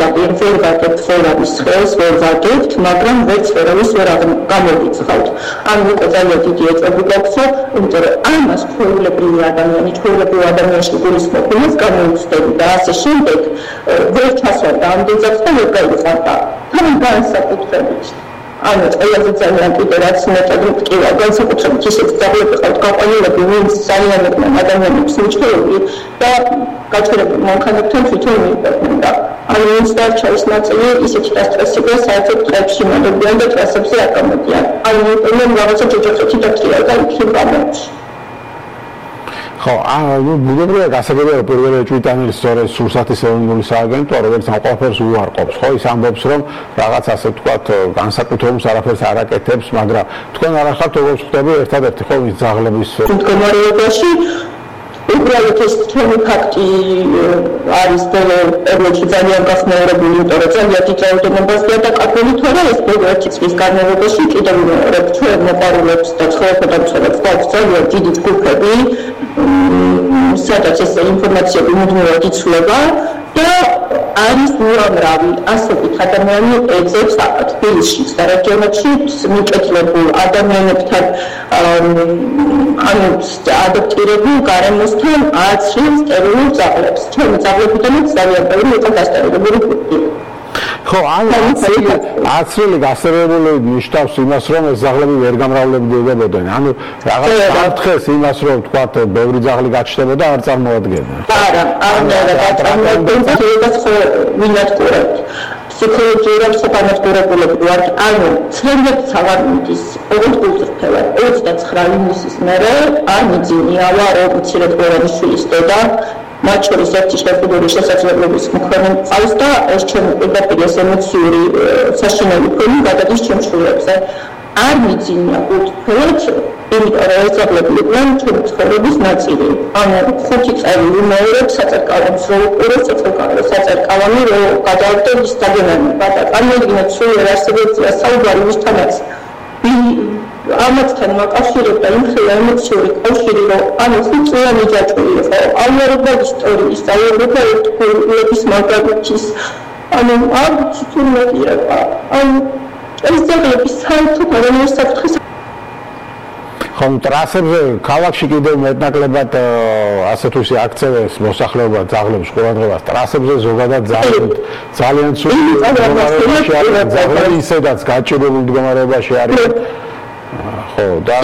პირდაპირ ვერ ვარდებთ ხელების ხელს, ვერ ვარდებთ, მაგრამ ვერც ვერავის ვერ გამოვიწყავთ. ანუ უკვე ძალიან დიდი ეწები გაქვს, იმიტომ რომ ამას ჩვეულებრივი ადამიანში გულისხმობილს გამოუცდები და ასე შემდეგ ვერ ჩასვარდა ამდენ ძაფს და ვერ გაიწყარდა. თან განსაკუთრებით ანუ ყველაზე ძალიან კიდე რაც მეტად მტკივა განსაკუთრებით ისეთ ძაღლები ყავთ გაყვანილები ვინც ძალიანებდნენ ადამიანებს მიჩვეული და გაჩერებულ მანქანებთან თვითონ მიყვებდნენ და ანუ ვინც დარჩა ის ნაწილი ისეთი დასტრესებია საერთოდ ტყეებში მოდიან და ტრასებზე არ გამოდიან ანუ მეტყვი რაღაცა ჯოჯოხეთი დაწია და იქ გამოვში ხო, ბუნებრივია გასაგებია რომ პირველი ჭვიტანილის სწორედ სურსათის ეროვნული სააგენტო როგორც ამ ყველაფერს უარყოფს, ხო, ის ამბობს რომ რაღაც ასე ვთქვათ განსაკუთრებულს არაფერს არ აკეთებს, მაგრამ თქვენ არ ახართ როგორც ხვდები ერთადერთი ხო ის ძაღლების მდგომარეობაში უბრალოდ ეს თქვენი ფაქტი არის ბოლო პერიოდში ძალიან გახმაურებული, იმიტომ რომ ძალიან დიდ რაოდენობაზეა დაკარგული თორე ეს ბოლო ერთი წლის განმავლობაში კიდევ მეორე ჩვენ მოყარულებს და ცხოვრებადამცველებს გვაქვს ძალიან დიდი ჯგუფები სადაც ეს ინფორმაციები მუდმივად იცვლება და არის უამრავი ასობით ადამიანი ეძებს თბილისში და რეგიონებში მიკეთლებულ ადამიანებთან ანუ ადაპტირებულ გარემოსთან აცრიებს სტერილურ ძაღლებს. ჩემი ძაღლებიდანაც ძალიან ბევრი იყო დასტერილებული ჯგუფი. ხო, აცრილი გასტერილებული ნიშნავს იმას, რომ ეს ძაღლები ვერ გამრავლებდებოდნენ. ანუ რაღაც საფრთხეს იმას, რომ თქვათ, ბევრი ძაღლი გაჩნდებოდა, არ წარმოადგენდა. არა, არ წარმოადგენდა, ეს მინატკურებთ. ფსიქოლოგიურად საპანატკურებულები ვარ. ანუ ცერგებს აღარ მიდის, ოღონდ გულწრფელად. 29 ივნისის მერე არ მიძინია რომ მცირედ გორანის შვილის დედა მათ შორის ერთი შეფუდური შესაძლებლობის მქონე მყავს და ეს ჩემი პირდაპირ ემოციური საშინელი ფონი გადადის ჩემ შვილებზე. არ მიძინია გულწრფელად, იმიტომ რომ ეს ძაღლები იყვნენ ჩემი ცხოვრების ნაწილი. ანუ 5 წელი ვიმეორებ საწერკალებს, რომ უყურეს საწერკალანი, რომ გადავდე ის დაგენანება და წარმოიდგინეთ სულ არ არსებობია საუბარი ვისთანაც. ამათთან მაკავშირებდა იმ ხელა ემოციური კავშირი, რომ ანუ სიწვიანი ჯაჭვური იყო, აუარებდა ისტორიის, აუარებდა ერთგულების მაგალითის, ანუ არ ციტურმეტირება, ანუ ეს ძაღლები საერთოდ არ საფრთხეს ხომ ტრასებზე ქალაქში კიდევ მეტნაკლებად ასე თუ ისე აქცევეს მოსახლეობა ძაღლებს ყურადღებას ტრასებზე ზოგადად ძალიან ცუდი მდგომარეობაში არის ძაღლები ისედაც გაჭირებულ მდგომარეობაში არის ხო და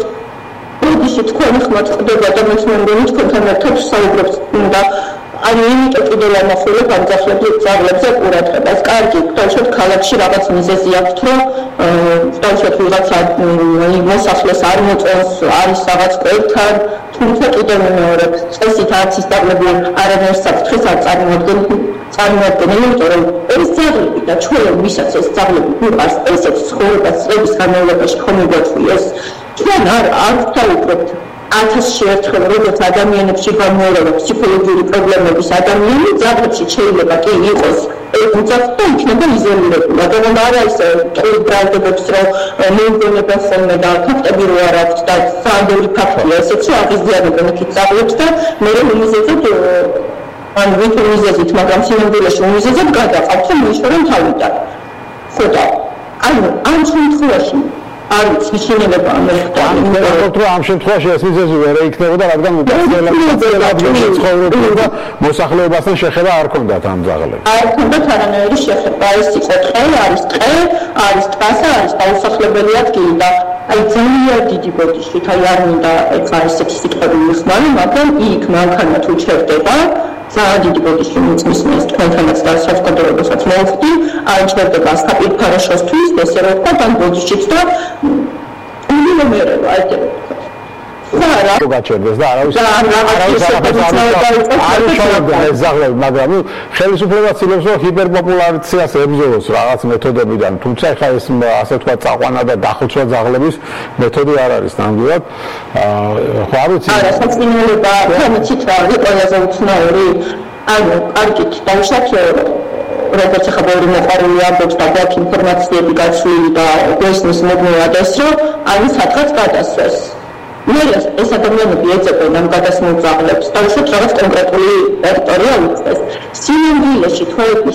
ის თქვენი ხმად ხდება და მე მგონი თქვენთან ერთად საუბრობთ და ანუ იმიტომ კიდევ ამახვილებ ამ ძაღლებზე ყურადღებას. კარგი, თავშოთ ქალაქში რაღაც მიზეზი აქვს, რომ თავშოთ ვიღაცა მოსახლეს არ მოწონს, არის რაღაც ყველთან, თუმცა კიდევ მეორე წესით არც ის ძაღლები არანაირ საფრთხეს არ წარმოადგენენ, იმიტომ რომ ეს ძაღლები და ჩვენ ვისაც ეს ძაღლები გვიყარს ესეთ ცხოვრებას წლების განმავლობაში ხომ მიგვაწვიეს, ჩვენ არ ვთავაზობთ 1000-ში ერთხელ როგორც ადამიანებში გამოერევა ფსიქოლოგიური პრობლემების ადამიანი ძაღლებში შეიძლება კი იყოს უძახ და იქნება იზოლირებული. მაგრამ არა ისე ბრალდებებს რომ მეუბნება ხოლმე და ფაქტები რო არ აქვს და სანდორი ფაქტია ესეც რომ აღიზიანებენ იქით ძაღლებს და მე უმიზეზად ან ვიტომიზეზით მაგრამ სინამდვილეში უმიზეზად გადაყავთ რომ მიშორენ თავიდან. ხო და ანუ ამ შემთხვევაში არის მიშინელება ამ შემთხვევაში ეს მიზეზი ვერ იქნებოდა, რადგან უპირატესად ცხოვრობდა მოსახლეობასთან შეხება არ ჰქონდათ ამ ძაღლებს. არ ჰქონდათ არანაირი შეხება, ეს იყო ტყე, არის ტრასა, არის დაუსახლებელი ადგილი და აი ძალიან დიდი ბოდიშით აი არ მინდა ეხლა ესეთი სიტყვები მიხმარი, მაგრამ იქ მანქანა თუ ჩერდება ძალიან დიდი ბოდიში მიწმისმეს თქვენთანაც და საზოგადოებასაც მოვხდი, არ ჩერდება საფირფარაშოსთვის, ესე რომ ვთქვათ, ამ ბოდიშით და ნომერება აიწერო. რა გაჩერდეს და არავის არ ზაღლები, მაგრამ ხელისუფლება ცდილობს რომ ჰიპერპოპულარიზაციას ებრძოლოს რაღაც მეთოდებიდან, თუმცა ხა ეს ასე თქვა წაყვანა და დახოცვა ზაღლების მეთოდი არ არის ნამდვილად. ხო არ ვიცი. არა, საწინელება თამიცით რა არის ყველაზე უცნაური. ანუ კარგით დავშათ როგორც ახლა ბევრი მოყარული ამბობს და გვაქვს ინფორმაციები გაცვლილი და გვესმის მუდმივად ეს რომ არის სადღაც გადასვეს. ეს ადამიანები ეძებენ ამ გადასმულ ძაღლებს და უშუალოდ რაღაც კონკრეტული ტერიტორია უწევს. სინამდვილეში თვალების